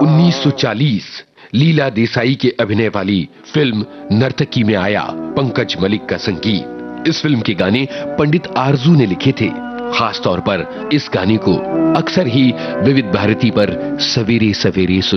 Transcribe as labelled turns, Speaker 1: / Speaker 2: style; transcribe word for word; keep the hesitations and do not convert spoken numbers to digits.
Speaker 1: उन्नीस सौ चालीस लीला देसाई के अभिनय वाली फिल्म नर्तकी में आया पंकज मलिक का संगीत। इस फिल्म के गाने पंडित आरजू ने लिखे थे। खास तौर पर इस गाने को अक्सर ही विविध भारती पर सवेरे सवेरे सुन